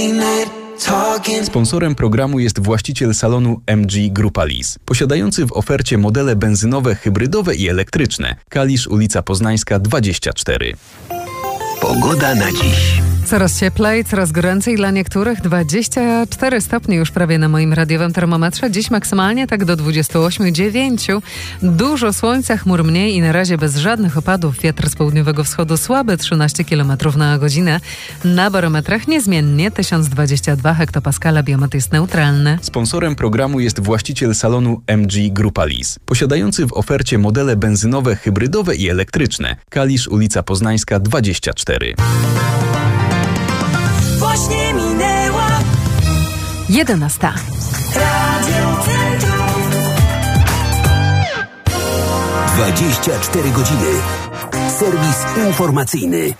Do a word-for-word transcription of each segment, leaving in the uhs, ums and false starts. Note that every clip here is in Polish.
Sponsorem programu jest właściciel salonu M G Grupa Lease, posiadający w ofercie modele benzynowe, hybrydowe i elektryczne. Kalisz, ulica Poznańska dwadzieścia cztery. Pogoda na dziś. Coraz cieplej, coraz goręcej dla niektórych. dwadzieścia cztery stopnie już prawie na moim radiowym termometrze. Dziś maksymalnie tak do dwudziestu ośmiu dziewięciu. Dużo słońca, chmur mniej i na razie bez żadnych opadów. Wiatr z południowego wschodu słaby, trzynaście kilometrów na godzinę. Na barometrach niezmiennie tysiąc dwadzieścia dwa hektopaskala, biometr jest neutralny. Sponsorem programu jest właściciel salonu M G Grupa Lease, posiadający w ofercie modele benzynowe, hybrydowe i elektryczne. Kalisz, ulica Poznańska dwadzieścia cztery. Właśnie minęła jedenasta. Radio Centrum. dwadzieścia cztery godziny. Serwis informacyjny.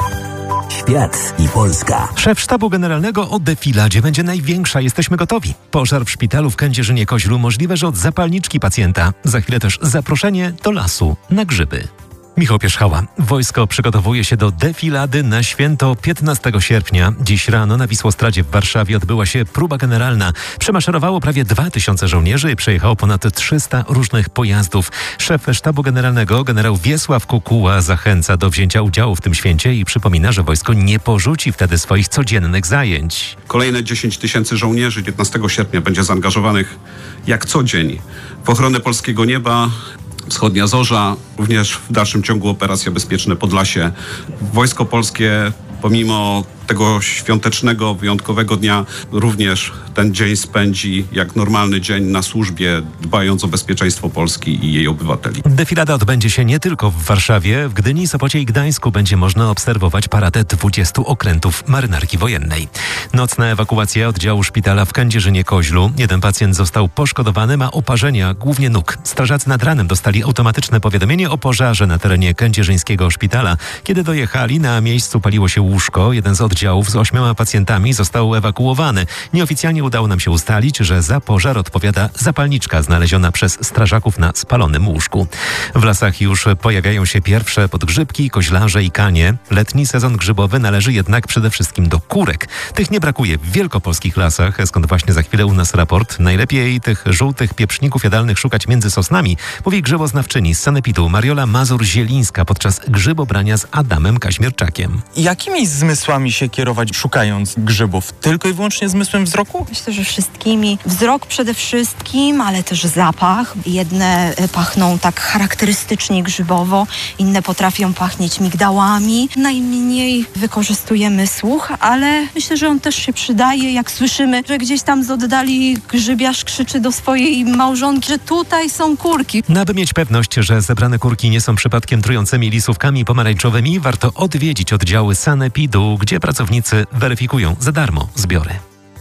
Świat i Polska. Szef Sztabu Generalnego o defiladzie będzie największa. Jesteśmy gotowi. Pożar w szpitalu w Kędzierzynie-Koźlu możliwe, że od zapalniczki pacjenta. Za chwilę też zaproszenie do lasu na grzyby. Michał Pierzchała. Wojsko przygotowuje się do defilady na święto piętnastego sierpnia. Dziś rano na Wisłostradzie w Warszawie odbyła się próba generalna. Przemaszerowało prawie dwa tysiące żołnierzy i przejechało ponad trzysta różnych pojazdów. Szef Sztabu Generalnego generał Wiesław Kukuła zachęca do wzięcia udziału w tym święcie i przypomina, że wojsko nie porzuci wtedy swoich codziennych zajęć. Kolejne dziesięć tysięcy żołnierzy piętnastego sierpnia będzie zaangażowanych jak co dzień w ochronę polskiego nieba. Wschodnia Zorza, również w dalszym ciągu operacja Bezpieczne Podlasie. Wojsko polskie pomimo tego świątecznego, wyjątkowego dnia również ten dzień spędzi jak normalny dzień na służbie, dbając o bezpieczeństwo Polski i jej obywateli. Defilada odbędzie się nie tylko w Warszawie. W Gdyni, Sopocie i Gdańsku będzie można obserwować paradę dwudziestu okrętów marynarki wojennej. Nocna ewakuacja oddziału szpitala w Kędzierzynie-Koźlu. Jeden pacjent został poszkodowany, ma oparzenia, głównie nóg. Strażacy nad ranem dostali automatyczne powiadomienie o pożarze na terenie kędzierzyńskiego szpitala. Kiedy dojechali, na miejscu paliło się łóżko. Jeden z oddziałów z ośmioma pacjentami został ewakuowany. Nieoficjalnie udało nam się ustalić, że za pożar odpowiada zapalniczka znaleziona przez strażaków na spalonym łóżku. W lasach już pojawiają się pierwsze podgrzybki, koźlarze i kanie. Letni sezon grzybowy należy jednak przede wszystkim do kurek. Tych nie brakuje w wielkopolskich lasach, skąd właśnie za chwilę u nas raport. Najlepiej tych żółtych pieprzników jadalnych szukać między sosnami, mówi grzyboznawczyni z sanepidu Mariola Mazur-Zielińska podczas grzybobrania z Adamem Kaźmierczakiem. Jakimi zmysłami się kierować, szukając grzybów? Tylko i wyłącznie zmysłem wzroku? Myślę, że wszystkimi. Wzrok przede wszystkim, ale też zapach. Jedne pachną tak charakterystycznie grzybowo, inne potrafią pachnieć migdałami. Najmniej wykorzystujemy słuch, ale myślę, że on też się przydaje, jak słyszymy, że gdzieś tam z oddali grzybiarz krzyczy do swojej małżonki, że tutaj są kurki. No, aby mieć pewność, że zebrane kurki nie są przypadkiem trującymi lisówkami pomarańczowymi, warto odwiedzić oddziały sanepidu, gdzie pracownicy weryfikują za darmo zbiory.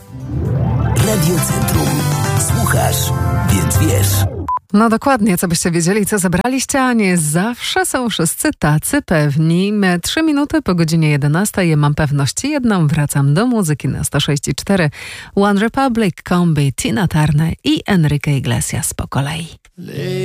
Radio Centrum. Słuchasz, więc wiesz. No dokładnie, co byście wiedzieli, co zebraliście, a nie zawsze są wszyscy tacy pewni. Trzy minuty po godzinie jedenastej, mam pewność jedną, wracam do muzyki na sto sześć i cztery. One Republic, Combi, Tina Turner i Enrique Iglesias po kolei.